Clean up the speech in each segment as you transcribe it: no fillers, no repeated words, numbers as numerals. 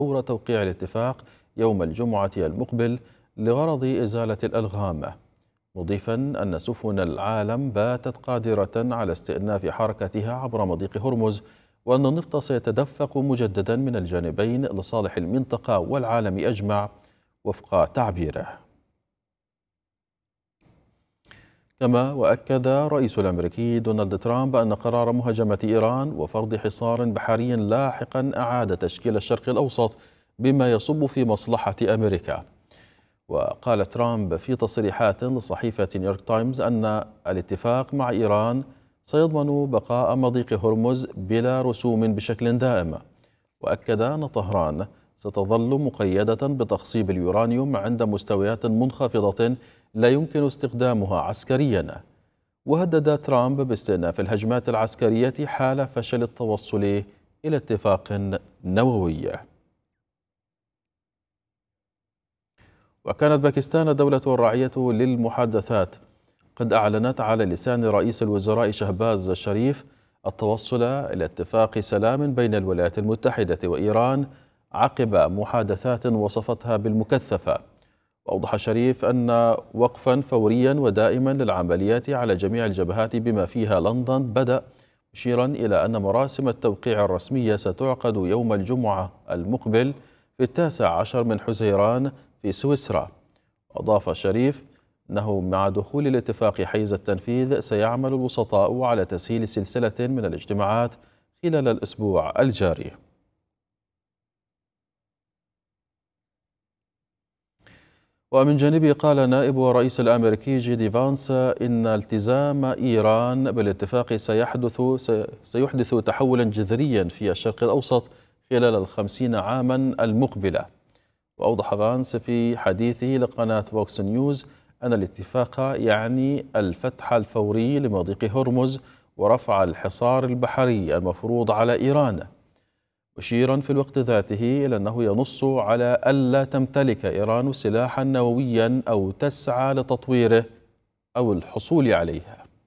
فور توقيع الاتفاق يوم الجمعة المقبل لغرض إزالة الألغام، مضيفا أن سفن العالم باتت قادرة على استئناف حركتها عبر مضيق هرمز، وأن النفط سيتدفق مجددا من الجانبين لصالح المنطقة والعالم أجمع وفق تعبيره. كما وأكد الرئيس الأمريكي دونالد ترامب أن قرار مهاجمة إيران وفرض حصار بحري لاحقا أعاد تشكيل الشرق الأوسط بما يصب في مصلحة أمريكا. وقال ترامب في تصريحات لصحيفة نيويورك تايمز أن الاتفاق مع إيران سيضمن بقاء مضيق هرمز بلا رسوم بشكل دائم، وأكد أن طهران ستظل مقيدة بتخصيب اليورانيوم عند مستويات منخفضة لا يمكن استخدامها عسكريا. وهدد ترامب باستئناف الهجمات العسكرية حال فشل التوصل إلى اتفاق نووي. وكانت باكستان الدولة الراعية للمحادثات قد أعلنت على لسان رئيس الوزراء شهباز الشريف التوصل إلى اتفاق سلام بين الولايات المتحدة وإيران عقب محادثات وصفتها بالمكثفة. وأوضح شريف أن وقفا فوريا ودائما للعمليات على جميع الجبهات بما فيها لندن بدأ، مشيرا إلى أن مراسم التوقيع الرسمية ستعقد يوم الجمعة المقبل في 19 من حزيران في سويسرا. أضاف شريف أنه مع دخول الاتفاق حيز التنفيذ سيعمل الوسطاء على تسهيل سلسلة من الاجتماعات خلال الأسبوع الجاري. ومن جانبه قال نائب الرئيس الأمريكي جي دي فانس إن التزام إيران بالاتفاق سيحدث تحولا جذريا في الشرق الأوسط خلال 50 عاما المقبلة. وأوضح فانس في حديثه لقناة فوكس نيوز أن الاتفاق يعني الفتح الفوري لمضيق هرمز ورفع الحصار البحري المفروض على إيران، مشيرا في الوقت ذاته إلى أنه ينص على ألا تمتلك إيران سلاحا نوويا أو تسعى لتطويره أو الحصول عليه.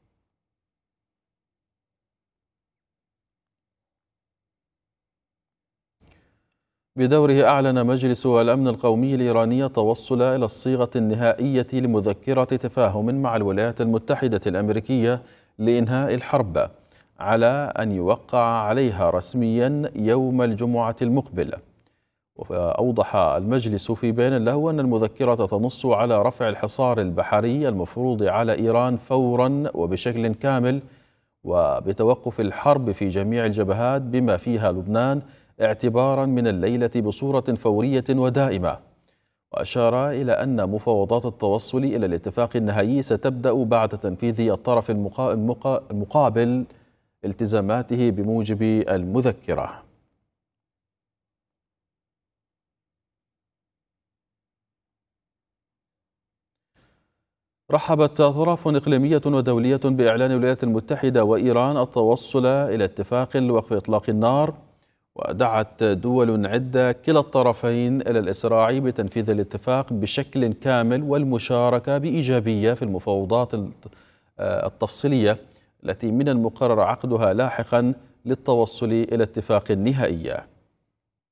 بدوره أعلن مجلس الأمن القومي الإيراني التوصل إلى الصيغة النهائية لمذكرة تفاهم مع الولايات المتحدة الأمريكية لإنهاء الحرب على أن يوقع عليها رسميا يوم الجمعة المقبل. وأوضح المجلس في بيان له أن المذكرة تنص على رفع الحصار البحري المفروض على إيران فورا وبشكل كامل، وبتوقف الحرب في جميع الجبهات بما فيها لبنان اعتبارا من الليلة بصورة فورية ودائمة. وأشار إلى أن مفاوضات التوصل إلى الاتفاق النهائي ستبدأ بعد تنفيذ الطرف المقابل التزاماته بموجب المذكرة. رحبت أطراف إقليمية ودولية بإعلان الولايات المتحدة وإيران التوصل إلى اتفاق لوقف إطلاق النار، ودعت دول عدة كلا الطرفين إلى الإسراع بتنفيذ الاتفاق بشكل كامل والمشاركة بإيجابية في المفاوضات التفصيلية التي من المقرر عقدها لاحقا للتوصل إلى اتفاق نهائي.